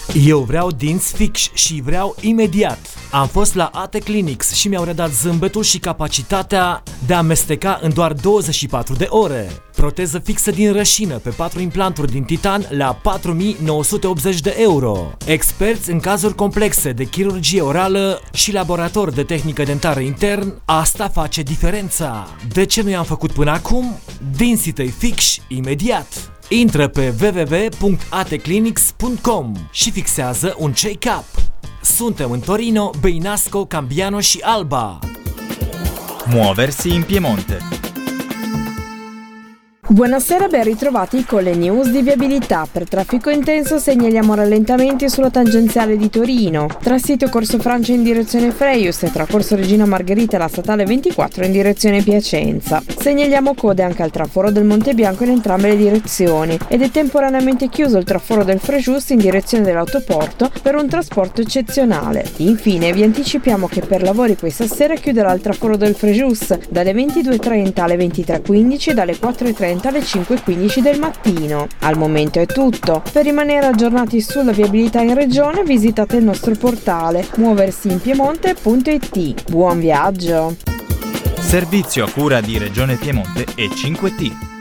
Eu vreau dinți fix și vreau imediat. Am fost la AT Clinics și mi-au redat zâmbetul și capacitatea de a amesteca în doar 24 de ore. Proteză fixă din rășină pe 4 implanturi din titan la 4.980 de euro. Experți în cazuri complexe de chirurgie orală și laborator de tehnică dentară intern, asta face diferența. De ce nu i-am făcut până acum? Dinții tăi fix imediat. Intră pe www.ateclinics.com și fixează un check-up. Suntem în Torino, Beinasco, Cambiano și Alba. Muoversi in Piemonte. Buonasera, ben ritrovati con le news di viabilità. Per traffico intenso segnaliamo rallentamenti sulla tangenziale di Torino, tra sito Corso Francia in direzione Freius e tra Corso Regina Margherita e la statale 24 in direzione Piacenza. Segnaliamo code anche al traforo del Monte Bianco in entrambe le direzioni ed è temporaneamente chiuso il traforo del Frejus in direzione dell'autoporto per un trasporto eccezionale. Infine vi anticipiamo che per lavori questa sera chiuderà il traforo del Frejus dalle 22.30 alle 23.15 e dalle 4.30 alle 5.15 del mattino. Al momento è tutto. Per rimanere aggiornati sulla viabilità in regione visitate il nostro portale muoversiinpiemonte.it. Buon viaggio! Servizio a cura di Regione Piemonte e 5T.